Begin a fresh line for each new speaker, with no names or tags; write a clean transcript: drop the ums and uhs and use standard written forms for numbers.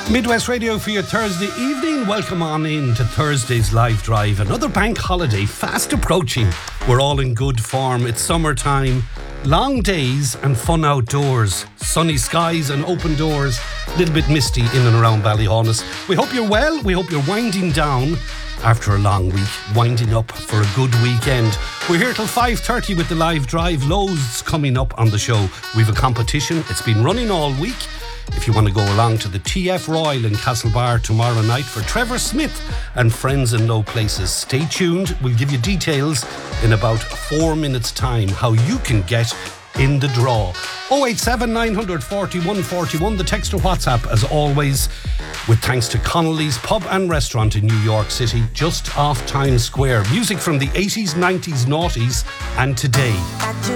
Midwest Radio for your Thursday evening. Welcome on in to Thursday's Live Drive. Another bank holiday fast approaching. We're all in good form. It's summertime, long days and fun outdoors. Sunny skies and open doors. A little bit misty in and around Ballyhonus. We hope you're well. We hope you're winding down after a long week, winding up for a good weekend. We're here till 5:30 with the Live Drive. Loads coming up on the show. We've a competition. It's been running all week. If you want to go along to the TF Royal in Castlebar tomorrow night for Trevor Smith and Friends in Low Places, stay tuned. We'll give you details in about 4 minutes' time how you can get in the draw. 087 940 141, the text or WhatsApp as always, with thanks to Connolly's Pub and Restaurant in New York City, just off Times Square. Music from the 80s, 90s, noughties and today.
Back to